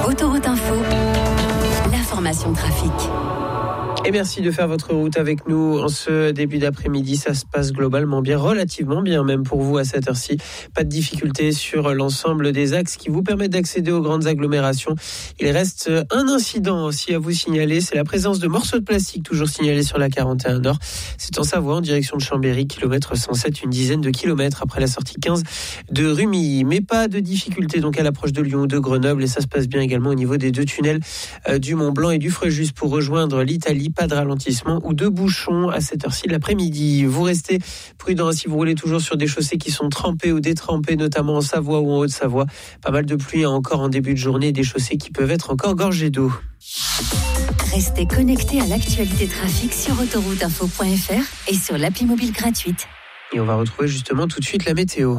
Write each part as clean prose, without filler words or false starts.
Autoroute Info, l'information trafic. Et merci de faire votre route avec nous en ce début d'après-midi. Ça se passe globalement bien, relativement bien même pour vous à cette heure-ci. Pas de difficulté sur l'ensemble des axes qui vous permettent d'accéder aux grandes agglomérations. Il reste un incident aussi à vous signaler. C'est la présence de morceaux de plastique toujours signalés sur la 41 Nord. C'est en Savoie en direction de Chambéry, kilomètre 107, une dizaine de kilomètres après la sortie 15 de Rumilly. Mais pas de difficulté donc à l'approche de Lyon ou de Grenoble. Et ça se passe bien également au niveau des deux tunnels du Mont-Blanc et du Fréjus pour rejoindre l'Italie. Pas de ralentissement ou de bouchons à cette heure-ci de l'après-midi. Vous restez prudents si vous roulez toujours sur des chaussées qui sont trempées ou détrempées, notamment en Savoie ou en Haute-Savoie. Pas mal de pluie encore en début de journée, des chaussées qui peuvent être encore gorgées d'eau. Restez connectés à l'actualité trafic sur autorouteinfo.fr et sur l'appli mobile gratuite. Et on va retrouver justement tout de suite la météo.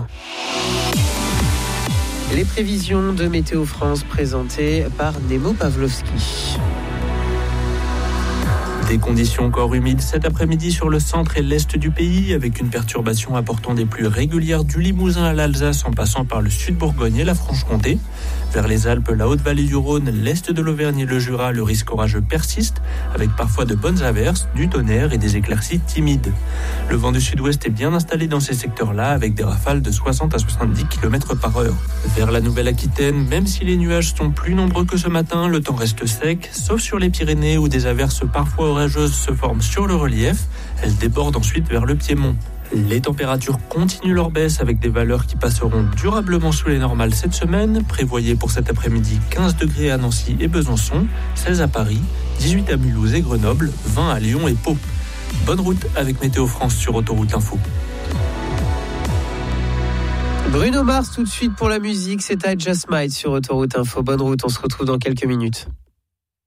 Les prévisions de Météo France présentées par Nemo Pavlovski. Des conditions encore humides cet après-midi sur le centre et l'est du pays, avec une perturbation apportant des pluies régulières du Limousin à l'Alsace en passant par le sud-Bourgogne et la Franche-Comté. Vers les Alpes, la Haute-Vallée du Rhône, l'est de l'Auvergne et le Jura, le risque orageux persiste, avec parfois de bonnes averses, du tonnerre et des éclaircies timides. Le vent du sud-ouest est bien installé dans ces secteurs-là, avec des rafales de 60 à 70 km par heure. Vers la Nouvelle-Aquitaine, même si les nuages sont plus nombreux que ce matin, le temps reste sec, sauf sur les Pyrénées où des averses parfois orageuses se forment sur le relief. Elles débordent ensuite vers le Piémont. Les températures continuent leur baisse avec des valeurs qui passeront durablement sous les normales cette semaine. Prévoyez pour cet après-midi 15 degrés à Nancy et Besançon, 16 à Paris, 18 à Mulhouse et Grenoble, 20 à Lyon et Pau. Bonne route avec Météo France sur Autoroute Info. Bruno Mars tout de suite pour la musique, c'est I Just Might sur Autoroute Info. Bonne route, on se retrouve dans quelques minutes.